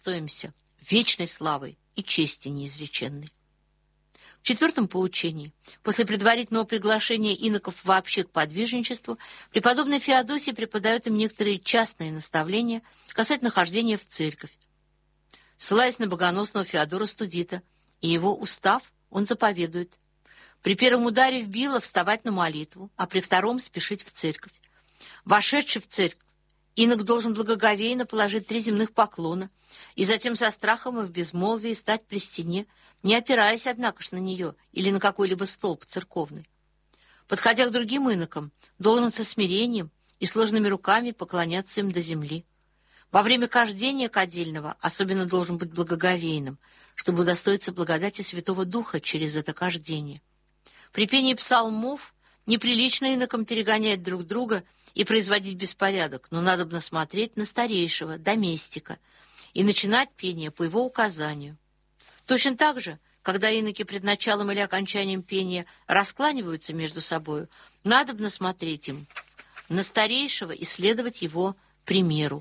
удостоимся вечной славы и чести неизреченной. В четвертом поучении, после предварительного приглашения иноков вообще к подвижничеству, преподобный Феодосий преподает им некоторые частные наставления касательно хождения в церковь. Ссылаясь на богоносного Феодора Студита и его устав, он заповедует: при первом ударе в било вставать на молитву, а при втором спешить в церковь. Вошедший в церковь, инок должен благоговейно положить 3 земных поклона и затем со страхом и в безмолвии стать при стене, не опираясь, однако ж, на нее или на какой-либо столб церковный. Подходя к другим инокам, должен со смирением и сложными руками поклоняться им до земли. Во время кождения кадильного особенно должен быть благоговейным, чтобы удостоиться благодати Святого Духа через это кождение. При пении псалмов неприлично инокам перегонять друг друга и производить беспорядок, но надобно смотреть на старейшего, доместика, и начинать пение по его указанию. Точно так же, когда иноки пред началом или окончанием пения раскланиваются между собою, надобно смотреть им на старейшего и следовать его примеру.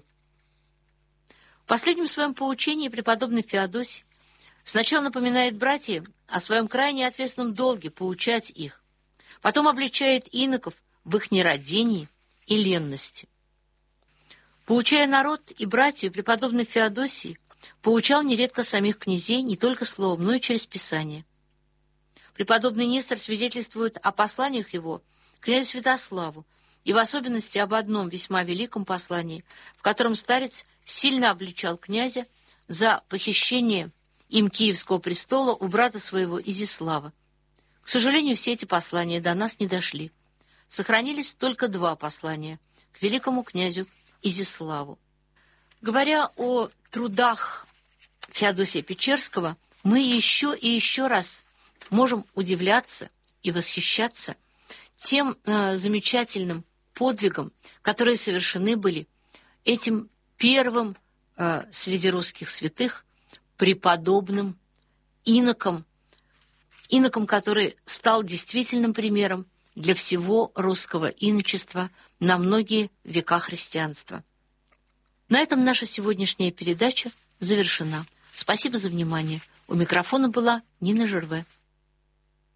В последнем своем поучении преподобный Феодосий сначала напоминает братьям о своем крайне ответственном долге поучать их, потом обличает иноков в их нерадении и ленности. Поучая народ и братью, преподобный Феодосий поучал нередко самих князей не только словом, но и через Писание. Преподобный Нестор свидетельствует о посланиях его князю Святославу, и в особенности об одном весьма великом послании, в котором старец сильно обличал князя за похищение им Киевского престола у брата своего Изяслава. К сожалению, все эти послания до нас не дошли. Сохранились только 2 послания к великому князю Изяславу. Говоря о трудах Феодосия Печерского, мы еще и еще раз можем удивляться и восхищаться тем замечательным подвигом, которые совершены были этим первым среди русских святых преподобным иноком, который стал действительным примером для всего русского иночества на многие века христианства. На этом наша сегодняшняя передача завершена. Спасибо за внимание. У микрофона была Нина Жерве.